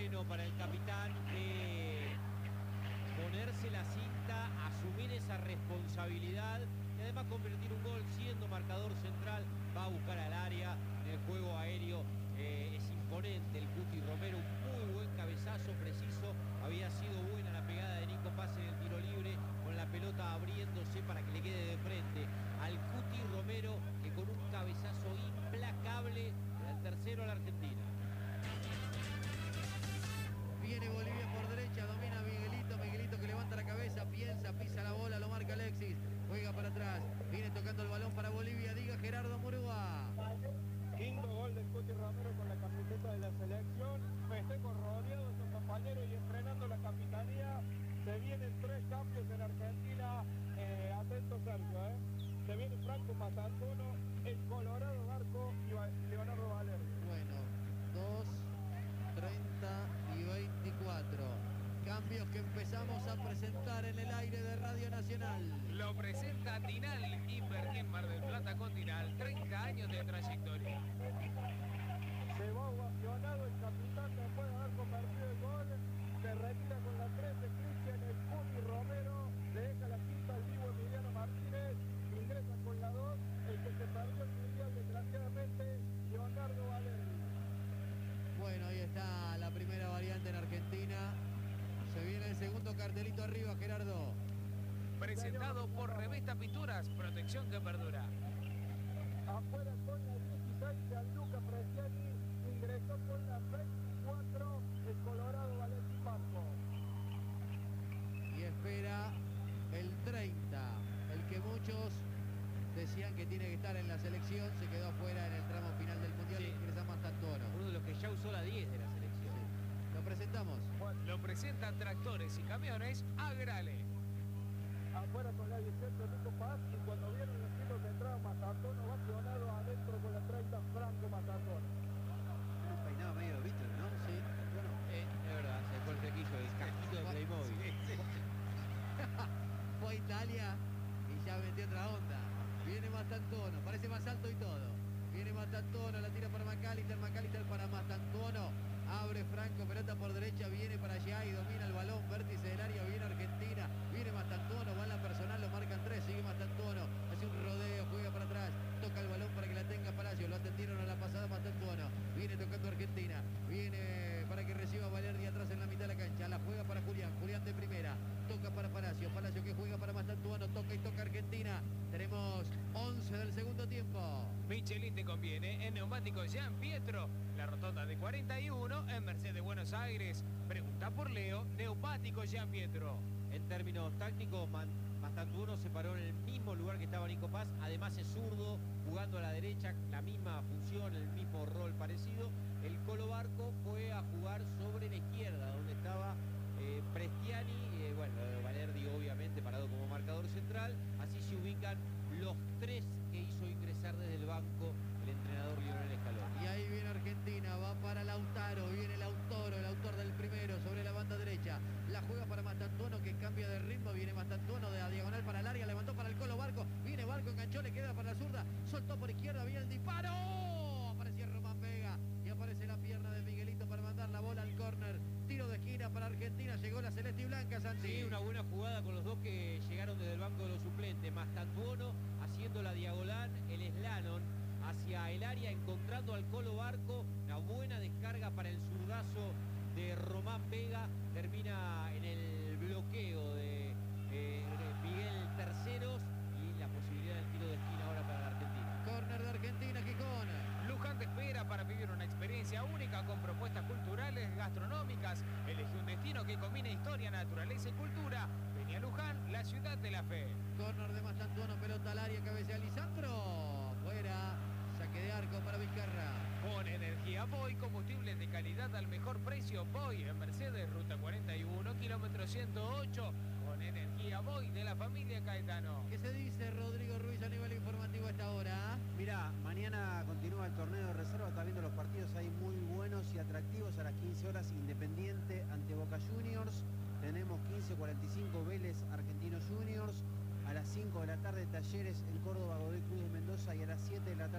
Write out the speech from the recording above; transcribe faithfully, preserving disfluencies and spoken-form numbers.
bueno para el capitán que ponerse la cinta, asumir esa responsabilidad y además convertir un gol siendo marcador central. Va a buscar al área en el juego aéreo. Eh, es imponente el Cuti Romero, un muy buen cabezazo preciso. Había sido buena la pegada de Nico Paz en el tiro libre, con la pelota abriéndose para que le quede de frente al Cuti Romero, que con un cabezazo implacable da el tercero a la Argentina. Viene Bolivia por derecha, domina Miguelito, Miguelito que levanta la cabeza, piensa, pisa la bola, lo marca Alexis, juega para atrás, viene tocando el balón para Bolivia, diga Gerardo Murúa. Quinto gol del Cuti Romero con la camiseta de la selección, festejo rodeado de sus compañeros y entrenando la capitanía. Se vienen tres cambios en Argentina, eh, atento Sergio, eh. Se viene Franco Matantuono, el Colorado Barco y Leonardo Valerdi. Bueno, dos, treinta y veinticuatro. Cambios que empezamos a presentar en el aire de Radio Nacional. Lo presenta Tinal, invertir Mar del Plata con Tinal, treinta años de trayectoria. Se va ovacionado el capitán después de haber convertido el gol. Se retira con la trece Cristian el Cuti Romero. Le deja la quinta al vivo Emiliano Martínez. Ingresa con la dos. El que se perdió el mundial desgraciadamente, Leonardo Valerdi. Bueno, ahí está la primera variante en Argentina. Se viene el segundo cartelito arriba, Gerardo. Presentado por Revista Pinturas, protección que perdura. Afuera con la dieciséis, Gianluca Prestiani. Ingresó con la veinticuatro, el Colorado Valentín Barco. Y espera el treinta, el que muchos decían que tiene que estar en la selección, se quedó afuera en el tramo final del Mundial, Sí. ingresa Mastantuono. Uno de los que ya usó la diez de la selección. Sí. Lo presentamos. Bueno, Lo presenta Tractores y Camiones, Agrale. afuera con la dieciocho, Nico Paz. Y cuando vieron los tiros de entrada, Matantuono vacionado adentro con la treinta, Franco Matantuono. Un peinado medio Beatle, ¿no? Sí, bueno. Eh, es verdad, se dejó el flequillo, el casquito de Playmobil. Sí, sí. Fue a Italia y ya metió otra onda. Viene Mastantuono, parece más alto y todo. Viene Mastantuono, la tira para Macalister, Macalister para Mastantuono. Abre Franco, pelota por derecha, viene para allá y domina el balón, vértice del área, viene Argentina, viene Mastantuono, va en la personal, lo marcan tres, sigue Mastantuono, hace un rodeo, juega para atrás, toca el balón para que la tenga Palacio, lo atendieron a la pasada Mastantuono, viene tocando Argentina, viene para que reciba Valerdi atrás en la mitad de la cancha, la juega para Julián, Julián de primera, toca para Palacio, Palacio que juega para Mastantuono, toca y toca Argentina, tenemos once del segundo tiempo. Michelin te conviene en neumáticos Jean Pietro, la rotonda de cuarenta y uno en Mercedes Buenos Aires. Pregunta por Leo, neumáticos Jean Pietro. En términos tácticos, Mastantuono se paró en el mismo lugar que estaba Nico Paz. Además es zurdo, jugando a la derecha, la misma función, el mismo rol parecido. El Colo Barco fue a jugar sobre la izquierda, donde estaba eh, Prestiani, eh, bueno, Valerdi obviamente parado como marcador central. Así se ubican los tres que hizo ingresar desde el banco el entrenador Lionel Scaloni. Y ahí viene Argentina, va para Lautaro, viene Lautaro, el autor del primero, sobre la banda derecha. La juega para Mastantuono que cambia de ritmo, viene Mastantuono de la diagonal para el área, levantó para el Colo Barco, viene Barco, enganchó, le queda para la zurda, soltó por izquierda, viene el disparo. Apareció Román Vega y aparece la pierna de Miguelito para mandar la bola al córner. Tiro de esquina para Argentina, llegó la celeste y blanca, Santi. Sí, una buena jugada con los dos que llegaron desde el banco de los suplentes. Mastantuono haciendo la diagonal, el slalom hacia el área, encontrando al Colo Barco. Una buena descarga para el zurdazo de Román Vega. Termina en el bloqueo de eh, Miguel Terceros y la posibilidad del tiro de esquina ahora para la Argentina. Córner de Argentina, Gijón. Luján te espera para vivir una experiencia única con propuestas culturales, gastronómicas. Elegí un destino que combina historia, naturaleza y cultura. Vení a Luján, la ciudad de la fe. Córner de Mastantuono, pelota al área, cabecea Lisandro. Fuera, saque de arco para Vizcarra. Con energía Boy, combustibles de calidad al mejor precio. Boy en Mercedes, ruta cuarenta y uno, kilómetro ciento ocho. Con energía Boy de la familia Caetano. ¿Qué se dice Rodrigo Ruiz a nivel informativo a esta hora? Mirá, mañana continúa el torneo de reserva, está viendo los partidos ahí muy buenos y atractivos. A las quince horas Independiente ante Boca Juniors. Tenemos quince cuarenta y cinco Vélez Argentinos Juniors. A las cinco de la tarde Talleres el Córdoba Godoy Cruz de Mendoza y a las siete de la tarde